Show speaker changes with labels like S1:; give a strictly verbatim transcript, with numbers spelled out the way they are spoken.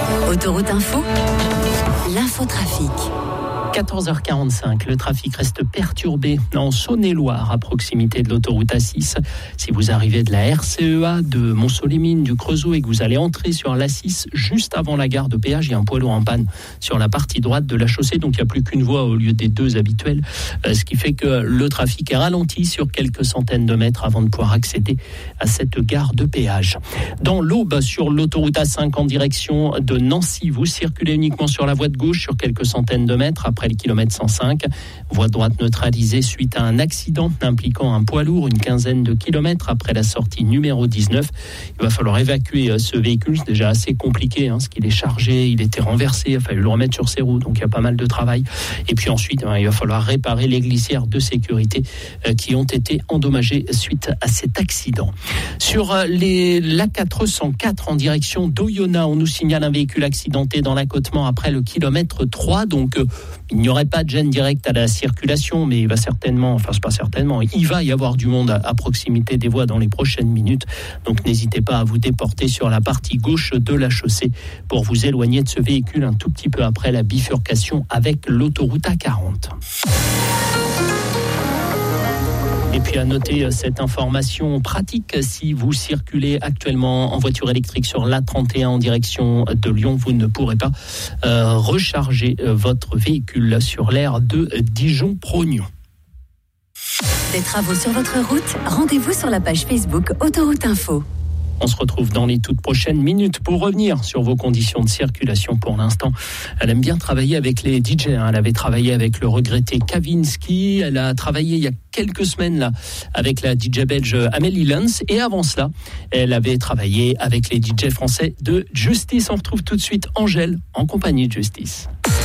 S1: Autoroute Info, l'infotrafic.
S2: quatorze heures quarante-cinq, le trafic reste perturbé en Saône-et-Loire, à proximité de l'autoroute A six. Si vous arrivez de la R C E A, de Montceau-les-Mines, du Creusot et que vous allez entrer sur l'A six, juste avant la gare de péage, il y a un poids lourd en panne sur la partie droite de la chaussée, donc il n'y a plus qu'une voie au lieu des deux habituelles, ce qui fait que le trafic est ralenti sur quelques centaines de mètres avant de pouvoir accéder à cette gare de péage. Dans l'Aube, sur l'autoroute A cinq en direction de Nancy, vous circulez uniquement sur la voie de gauche sur quelques centaines de mètres après le kilomètre cent cinq. Voie droite neutralisée suite à un accident impliquant un poids lourd, une quinzaine de kilomètres après la sortie numéro dix-neuf. Il va falloir évacuer ce véhicule, c'est déjà assez compliqué, hein, parce qu'il est chargé, il était renversé, il a fallu le remettre sur ses roues, donc il y a pas mal de travail. Et puis ensuite, hein, il va falloir réparer les glissières de sécurité euh, qui ont été endommagées suite à cet accident. Sur euh, les, l'A quatre cent quatre en direction d'Oyonnax, on nous signale un véhicule accidenté dans l'accotement après le kilomètre trois, donc euh, il n'y aurait pas de gêne directe à la circulation, mais il va certainement, enfin c'est pas certainement, il va y avoir du monde à, à proximité des voies dans les prochaines minutes. Donc n'hésitez pas à vous déporter sur la partie gauche de la chaussée pour vous éloigner de ce véhicule un tout petit peu après la bifurcation avec l'autoroute A quarante. Et puis à noter cette information pratique, si vous circulez actuellement en voiture électrique sur l'A trente et un en direction de Lyon, vous ne pourrez pas euh, recharger votre véhicule sur l'aire de Dijon-Prognon.
S1: Des travaux sur votre route, rendez-vous sur la page Facebook Autoroute Info.
S2: On se retrouve dans les toutes prochaines minutes pour revenir sur vos conditions de circulation. Pour l'instant, elle aime bien travailler avec les D J. Hein. Elle avait travaillé avec le regretté Kavinsky. Elle a travaillé il y a quelques semaines là avec la D J belge Amélie Lens. Et avant cela, elle avait travaillé avec les D J français de Justice. On retrouve tout de suite Angèle en compagnie de Justice.